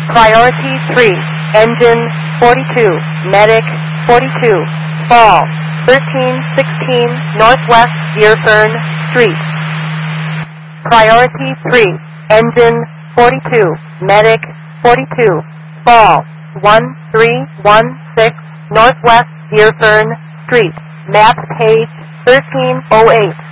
Priority 3, engine 42, medic 42, fall 1316 Northwest Deerfern Street. Priority 3, engine 42, medic 42, fall 1316 Northwest Deerfern Street. Map page 1308.